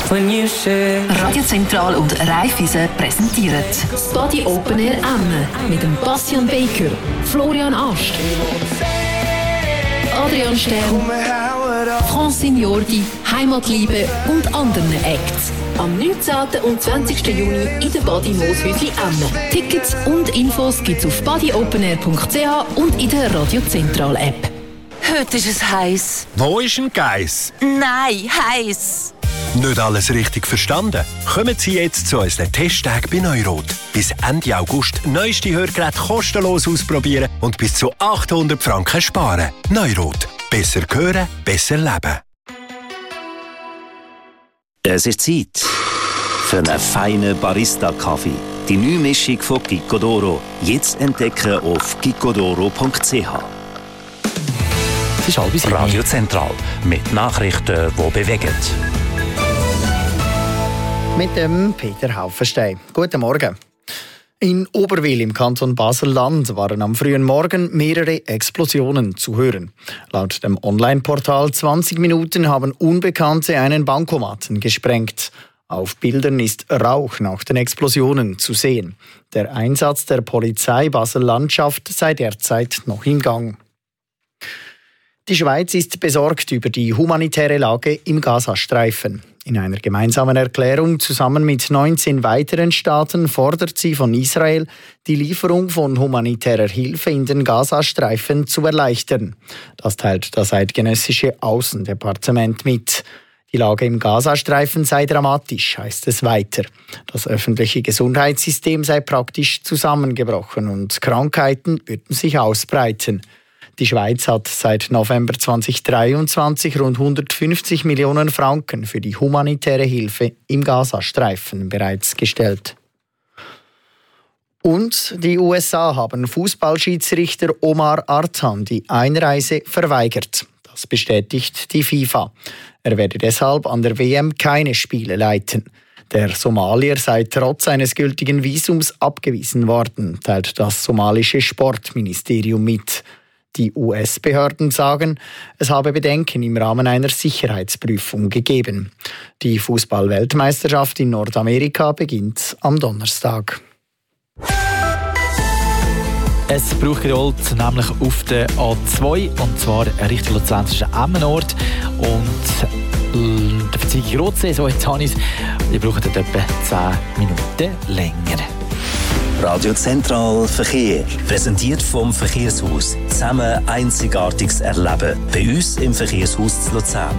Radio Zentral und Raiffeisen präsentieren das Body Open Air Emmen mit dem Bastian Baker, Florian Ast, Adrian Stern, Francine Jordi, Heimatliebe und anderen Acts. Am 19. und 20. Juni in der Body Mooshäusli Emmen. Tickets und Infos gibt's auf bodyopenair.ch und in der Radio Zentral App. Heute ist es heiß. Wo ist ein Geiss? Nein, heiß. Nicht alles richtig verstanden? Kommen Sie jetzt zu unseren Testtagen bei Neurot. Bis Ende August neueste Hörgeräte kostenlos ausprobieren und bis zu 800 Franken sparen. Neurot. Besser hören, besser leben. Es ist Zeit für einen feinen Barista-Kaffee. Die neue Mischung von Gicodoro. Jetzt entdecken auf gicodoro.ch. Es ist 6:30. Radio Zentral. Mit Nachrichten, die bewegen. Mit dem Peter Haufenstein. Guten Morgen. In Oberwil im Kanton Basel-Land waren am frühen Morgen mehrere Explosionen zu hören. Laut dem Online-Portal 20 Minuten haben Unbekannte einen Bankomaten gesprengt. Auf Bildern ist Rauch nach den Explosionen zu sehen. Der Einsatz der Polizei Basel-Landschaft sei derzeit noch im Gang. Die Schweiz ist besorgt über die humanitäre Lage im Gazastreifen. In einer gemeinsamen Erklärung zusammen mit 19 weiteren Staaten fordert sie von Israel, die Lieferung von humanitärer Hilfe in den Gazastreifen zu erleichtern. Das teilt das eidgenössische Außendepartement mit. Die Lage im Gazastreifen sei dramatisch, heißt es weiter. Das öffentliche Gesundheitssystem sei praktisch zusammengebrochen und Krankheiten würden sich ausbreiten. Die Schweiz hat seit November 2023 rund 150 Millionen Franken für die humanitäre Hilfe im Gazastreifen bereits gestellt. Und die USA haben Fußballschiedsrichter Omar Artan die Einreise verweigert. Das bestätigt die FIFA. Er werde deshalb an der WM keine Spiele leiten. Der Somalier sei trotz eines gültigen Visums abgewiesen worden, teilt das somalische Sportministerium mit. Die US-Behörden sagen, es habe Bedenken im Rahmen einer Sicherheitsprüfung gegeben. Die Fußball-Weltmeisterschaft in Nordamerika beginnt am Donnerstag. Es braucht gerollt, nämlich auf der A2, und zwar Richtung Luzern zwischen Emmenort und der Verzeihung Rotsee. So, jetzt habe ich es. Die brauchen dort etwa 10 Minuten länger. Radio Zentral Verkehr. Präsentiert vom Verkehrshaus. Zusammen Einzigartiges erleben. Bei uns im Verkehrshaus zu Luzern.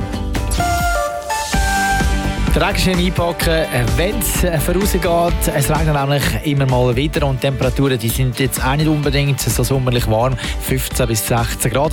Der Regenschirm einpacken, wenn es vorausgeht. Es regnet nämlich immer mal wieder und die Temperaturen die sind jetzt auch nicht unbedingt so sommerlich warm. 15 bis 16 Grad.